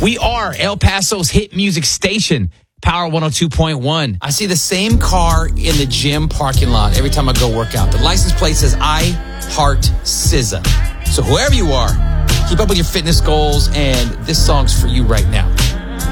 We are El Paso's hit music station, Power 102.1. I see the same car in the gym parking lot every time I go work out. The license plate says I Heart SZA. So whoever you are, keep up with your fitness goals, and this song's for you right now.